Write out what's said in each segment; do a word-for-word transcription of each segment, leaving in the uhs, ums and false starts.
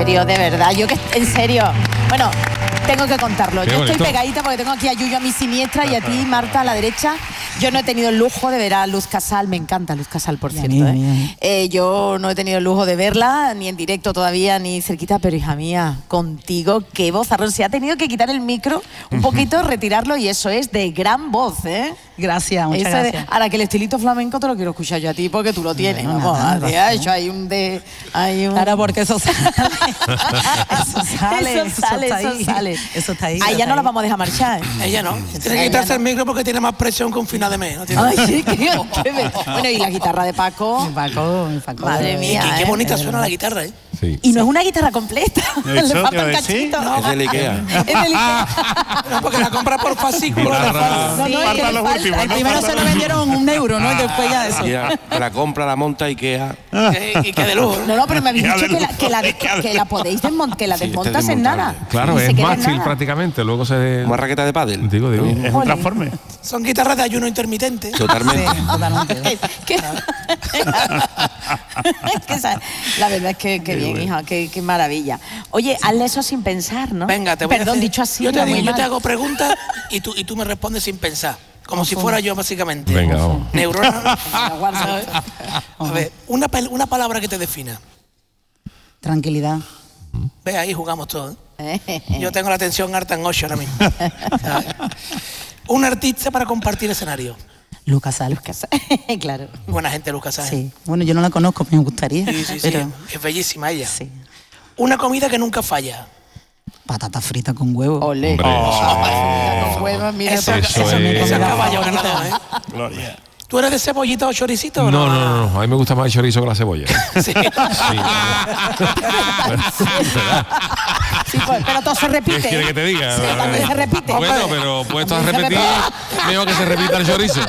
serio, de verdad. Yo que, en serio. Bueno, tengo que contarlo. Qué Yo bonito. estoy pegadita porque tengo aquí a Yuyo a mi siniestra y a ti, Marta, a la derecha. Yo no he tenido el lujo de ver a Luz Casal. Me encanta Luz Casal, por cierto. mía, ¿eh? mía. Eh, yo no he tenido el lujo de verla, ni en directo todavía, ni cerquita, pero hija mía, contigo, qué vozarrón. Se ha tenido que quitar el micro un poquito, retirarlo, y eso es de gran voz, ¿eh? Gracias, muchas Eso de- gracias. ahora que el estilito flamenco te lo quiero escuchar yo a ti porque tú lo tienes. Bueno, Vamos, nada, te ha hecho ahí un de. Hay un... Claro, porque eso sale. Eso sale. Eso sale, está eso ahí. sale. Eso está ahí. Ahí ya está no la ahí. vamos a dejar marchar. ¿eh? Ella no. Tiene Ella que quitarse no. el micro porque tiene más presión que un final de mes. ¿no? Tiene- Ay, sí, qué, qué be- Bueno, y la guitarra de Paco. Mi Paco, mi Paco. Madre Y, mía. y qué ¿eh? bonita suena la guitarra, ¿eh? Sí. Y no es una guitarra completa. Eso Le te falta iba a un decir. cachito. Es del Ikea. Es del Ikea. No, porque la compra por fascículo. Guitarra. la- No, no, es que Falta le los falta. últimos, El ¿no? primero se lo vendieron un euro, ¿no? Y después ya eso. Y la, la compra, la monta Ikea. Eh, y que de lujo. No, no, pero me habéis Ya dicho de que la, lujo, que la, de- ya de que la podéis desmontar, que la Sí, está desmontas en nada. desmontable. Claro, Y se es queda en mástil nada. prácticamente. Luego se. Una raqueta de pádel. Digo, digo. Es un transforme. Son guitarras de ayuno intermitente. Totalmente. Totalmente. Que- que esa- la verdad es que, que bien, hija, qué, qué maravilla. Oye, hazle eso sin pensar, ¿no? Venga, te voy Perdón, a hacer- dicho así. Yo te, era digo, muy yo te mal. hago preguntas y tú, y tú me respondes sin pensar. Como si fuera yo, básicamente. Venga, vamos. Neurona. guarda. ¿sabes? A ver, una, pel- una palabra que te defina. Tranquilidad. Ve, ahí jugamos todos. ¿eh? Eh, Yo tengo la atención harta en ocho ahora mismo. ¿Sabes? Un artista para compartir escenario. Lucas Sal. claro. Buena gente, Lucas Sáenz. Sí. Bueno, yo no la conozco, me gustaría. Sí, sí, sí. Pero Es bellísima ella. sí. Una comida que nunca falla. Patata frita con huevo. Ole. Hombre, Oh, con huevos, mira, Eso, Eso eso, es- ese caballo ganador, ¿eh? Gloria. ¿Tú eres de cebollita o choricito o No, no? no, no, no. A mí me gusta más el chorizo que la cebolla. Sí. Sí. Sí, pues, pero todo se repite. ¿Qué quiere que te diga? Sí, también se repite. Bueno, pero puesto a También se repetir, repite. mejor que se repita el chorizo.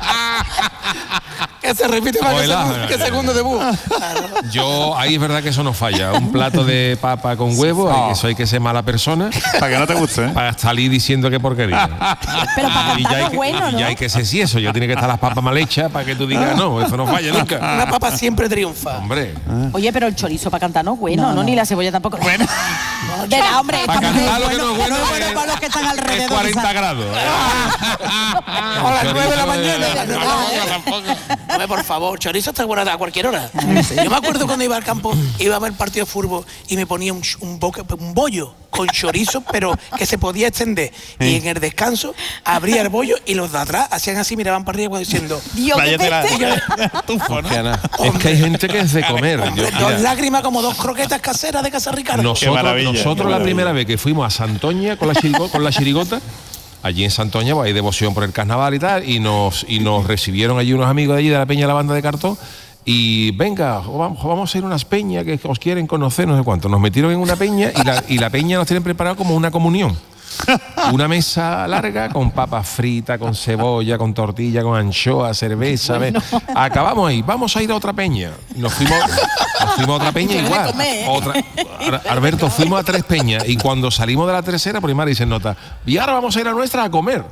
Que se repite más O que, el segundo, ajo, que no, no, segundo debut. Claro. Yo, ahí es verdad que eso no falla. Un plato de papa con huevo, hay- eso hay que ser mala persona Para que no te guste, ¿eh? para salir diciendo que porquería. Pero para Y ya hay cantarlo que, bueno, y ¿no? ya hay que ser si eso, ya tiene que estar las papas mal hechas para que tú digas, no, eso no falla nunca. Una papa siempre triunfa. Hombre, Oye, pero el chorizo para cantar no es bueno, No, ¿no? no. Ni la cebolla tampoco. Bueno. Verá, hombre. para estamos- cantar lo que no es bueno no es bueno es- para los que están alrededor, es cuarenta quizás. grados. ¿eh? A las nueve de la mañana. No, no, no, tampoco. Hombre, por favor, chorizo está bueno a cualquier hora. Yo me acuerdo cuando iba al campo, iba a ver el partido de fútbol y me ponía un, ch- un, boca- un bollo con chorizo, pero que se podía extender. Y en el descanso abría el bollo y los de atrás hacían así, miraban para arriba como diciendo... Dios, qué Váyate la- peste. Tufo, ¿no? Que Ana. Es que hay gente que es de comer. Yo- Dos mira, lágrimas como dos croquetas caseras de Casa Ricardo. nosotros maravilla, nosotros qué la maravilla. primera vez que fuimos a Santoña con la, chirigo- con la chirigota, allí en Santoña pues, hay devoción por el carnaval y tal, y nos, y nos recibieron allí unos amigos de allí de la Peña de la Banda de Cartón. Y venga, vamos, vamos a ir a unas peñas que os quieren conocer, no sé cuánto. Nos metieron en una peña y la, y la peña nos tienen preparado como una comunión. Una mesa larga con papas fritas, con cebolla, con tortilla, con anchoa, cerveza. ¿ves? Acabamos ahí, vamos a ir a otra peña. Nos fuimos, nos fuimos a otra peña Ganas de igual. comer, ¿eh? Otra, Ar- Alberto, fuimos a tres peñas y cuando salimos de la tercera, por mi se nota, y ahora vamos a ir a nuestra a comer.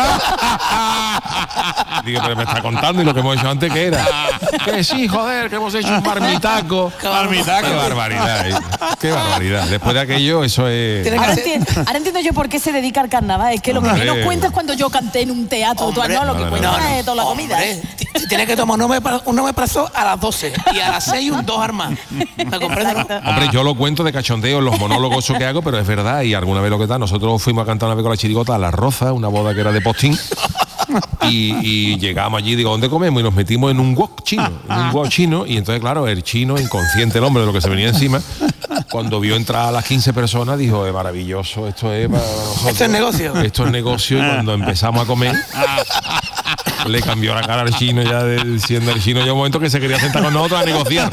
Digo, pero me está contando y lo que hemos hecho antes, ¿qué era? Que sí, joder, que hemos hecho un marmitaco. Marmitaco. Qué barbaridad, ¿eh? Qué barbaridad. Después de aquello, eso es... Tiene que Ahora ser- entiendo, ahora entiendo yo por qué se dedica al carnaval. Es que lo que Hombre. menos cuenta es cuando yo canté en un teatro. Tú, Hombre, no, lo que no, no, cuenta no, es toda la comida. Hombre, t- t- tiene que tomar un omepra- un omeprazol a las doce y a las seis un dos armas. ¿Me comprendes? no? Hombre, yo lo cuento de cachondeo en los monólogos eso que hago, pero es verdad, y alguna vez lo que tal, nosotros fuimos a cantar una vez con la chirigota a La Roza, una boda que era de postín, y, y llegamos allí, digo, ¿dónde comemos? Y nos metimos en un wok chino, en un wok chino, y entonces, claro, el chino, inconsciente el hombre de lo que se venía encima, cuando vio entrar a las quince personas, dijo, es maravilloso, esto es para nosotros. Esto es negocio. Esto es negocio, y cuando empezamos a comer, le cambió la cara al chino, ya de- siendo el chino ya un momento que se quería sentar con nosotros a negociar.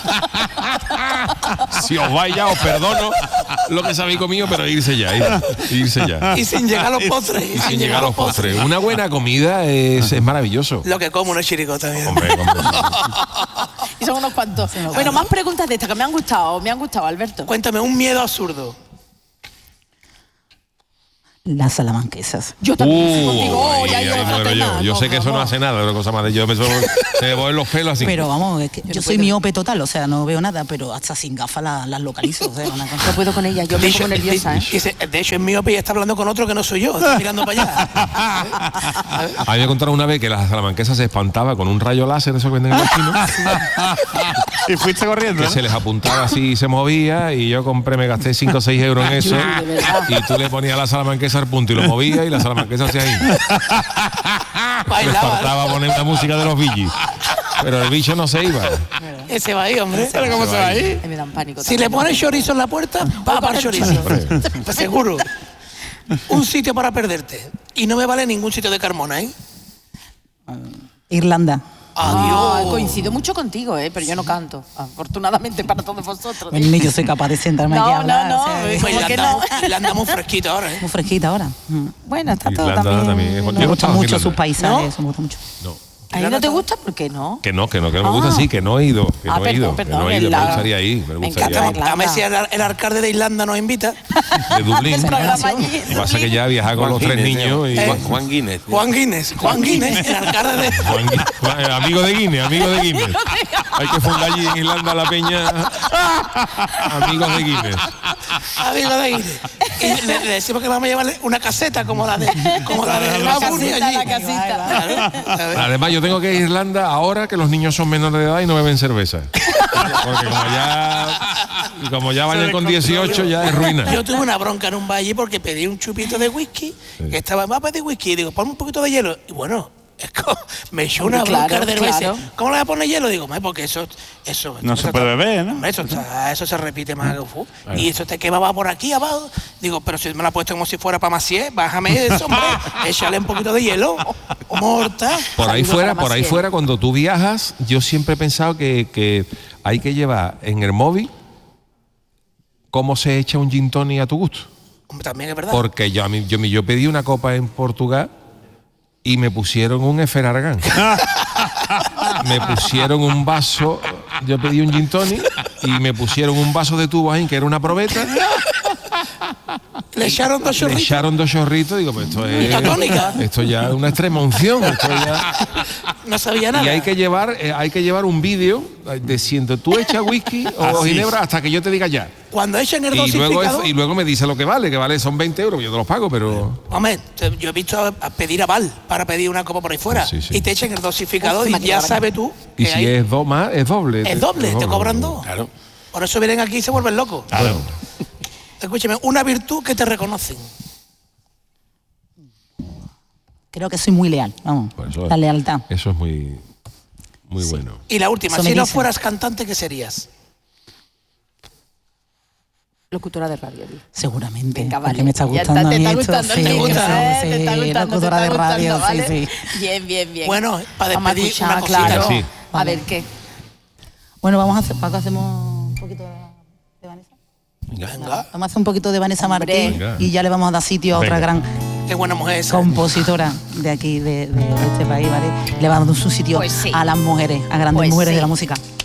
Si os vais ya, os perdono lo que se habéis comido, pero irse ya, ir- irse ya. Y sin llegar a los postres. Y sin llegar a los postres. Una buena comida es, es maravilloso. Lo que como no es chirigota. Mira. Hombre, hombre, Y son unos cuantos. Bueno, más preguntas de estas que me han gustado, me han gustado, Alberto. Cuéntame, un miedo absurdo. Las salamanquesas. Yo también estoy Uh, contigo. ahí- Hoy hay ahí otro muero tema. yo. Yo sé que eso no vamos. hace nada, una cosa más de yo me, suelo- se me ponen los pelos así. Pero vamos, es que yo, no soy puedo. miope total, o sea, no veo nada, pero hasta sin gafas las las localizo. O sea, una cosa. No puedo con ella, yo me pongo nerviosa, ¿eh? Dice, de hecho es míope y está hablando con otro que no soy yo, está mirando para allá. A mí me contaron una vez que la salamanquesa se espantaba con un rayo láser, eso que venden en los chinos, Y fuiste corriendo. que ¿no? se les apuntaba así y se movía, y yo compré, me gasté cinco o seis euros en eso, de verdad. y tú le ponías la salamanquesa al punto y lo movías y la salamanquesa hacía ahí. Le Bailaba, faltaba poner la música de los Bee Gees. Pero el bicho no se iba. ese va ahí, hombre. ¿Pero cómo se va ahí? Me dan pánico. Si le pones chorizo en la puerta, va para el chorizo. Pues seguro. Un sitio para perderte. Y no me vale ningún sitio de Carmona, ¿eh? Irlanda. Ah, Adiós. coincido mucho contigo, ¿eh? Pero yo no canto. Afortunadamente para todos vosotros. Bueno, ni yo soy capaz de sentarme No, aquí a no, hablar. no, o sea, eh. Pues ¿Cómo la que andamos, no? la andamos fresquita ahora, ¿eh? muy fresquita ahora. Mm. Bueno, está todo Irlanda también. también es- no. Me Yo gustan estaba en mucho Irlanda. sus paisajes, ¿No? eso me gusta mucho. No. ¿A mí no te gusta? ¿Por qué no? Que no, que no, que no me Ah. gusta, sí, que no he ido, que Ah, no he ido, perdón, que perdón, no he ido, en me la- gustaría ir, me me gustaría encanta ir. A ver si el, el alcalde de Irlanda nos invita. De Dublín. El programa allí, Lo que pasa es que ya viajar con Juan los tres Guinness, niños y... eh. Eh. Juan, Juan Guinness. Juan Guinness, Juan Guinness, el alcalde de... Juan Gui- Juan- eh, amigo de Guinness, amigo de Guinness. Hay que fundar allí en Irlanda la peña Amigos de Guinness. Amigo de Guinness. Y le, le decimos que vamos a llevarle una caseta como la de como la de La Burnie casita, allí. la casita. Claro, a ver. Además, yo tengo que ir a Irlanda ahora que los niños son menores de edad y no beben cerveza. Porque como ya, como ya vayan con dieciocho, ya es ruina. Yo tuve una bronca en un valle porque pedí un chupito de whisky, que estaba, va a pedir whisky, y digo, ponme un poquito de hielo. Y bueno, es como, me echó una Hombre, bronca claro, de veces. claro. ¿Cómo le voy a poner hielo? Digo, "Mae, porque eso, eso No eso se está- puede beber, ¿no? Hombre, Eso, está- eso se repite más que fu. Y eso te quemaba por aquí abajo. Digo, pero si me la has puesto como si fuera para Macié, bájame eso, hombre, échale un poquito de hielo. Morta. Por ahí Saludos fuera, para por ahí Maciel. fuera, cuando tú viajas, yo siempre he pensado que, que hay que llevar en el móvil cómo se echa un gin tonic a tu gusto. Hombre, también es verdad. Porque yo, a mí, yo, yo pedí una copa en Portugal y me pusieron un Eferargan. Me pusieron un vaso, yo pedí un gin tonic y me pusieron un vaso de tubo ahí que era una probeta. Le echaron dos Le chorritos. echaron dos chorritos, digo, pues esto es. Una tónica. Esto ya es una extrema unción. Esto ya- No sabía nada. y hay que llevar, eh, hay que llevar un vídeo de si tú echas whisky o Así. ginebra hasta que yo te diga ya. Cuando echen el Y luego, dosificador. es- y luego me dice lo que vale, que vale son veinte euros, yo te los pago, pero. Hombre, te- yo he visto a, a pedir aval para pedir una copa por ahí fuera. Sí, sí. Y te echan el dosificador Uf, y me ya quedaron. sabes tú. Y que si ahí- es dos más, es doble. es doble, te cobran dos. Claro. Por eso vienen aquí y se vuelven locos. Claro. Escúchame, una virtud que te reconocen. Creo que soy muy leal, vamos. Por eso- La lealtad. Eso es muy, muy bueno. Y la última, Eso me si no dicen. fueras cantante, ¿qué serías? Locutora de radio. Di. Seguramente. Venga, porque vale. me está Ya gustando a te mí está esto, gustando, sí, te gusta, sí, ¿eh? sí, Te está gustando, te locutora está de radio, gustando, sí, ¿vale? sí. Bien, bien, bien. Bueno, para Vamos a despedir escuchar, una cosita. claro. Sí. A ver qué. Bueno, vamos a hacer, Paco, hacemos un poquito de Vanessa. Venga, Vamos a hacer un poquito de Vanessa Hombre. Martín Venga. y ya le vamos a dar sitio a otra Venga. gran qué buena mujer esa. compositora de aquí, de, de este país, ¿vale? Le vamos a dar su sitio Pues sí. a las mujeres, a grandes Pues mujeres sí. de la música.